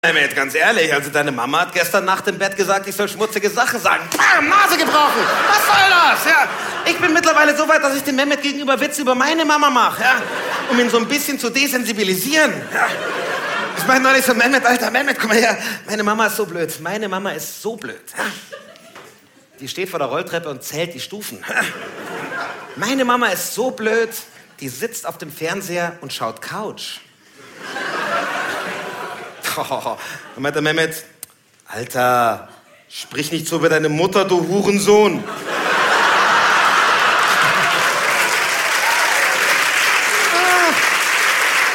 Mehmet, ganz ehrlich, also deine Mama hat gestern Nacht im Bett gesagt, ich soll schmutzige Sachen sagen. Bam, Nase gebrochen. Was soll das? Ja, ich bin mittlerweile so weit, dass ich dem Mehmet gegenüber Witze über meine Mama mache, ja, um ihn so ein bisschen zu desensibilisieren. Ja. Ich meine neulich so, Mehmet, alter Mehmet, komm mal her. Meine Mama ist so blöd. Meine Mama ist so blöd. Ja. Die steht vor der Rolltreppe und zählt die Stufen. Ja. Meine Mama ist so blöd, die sitzt auf dem Fernseher und schaut Couch. Oh, dann meint der Mehmet, Alter, sprich nicht so über deine Mutter, du Hurensohn.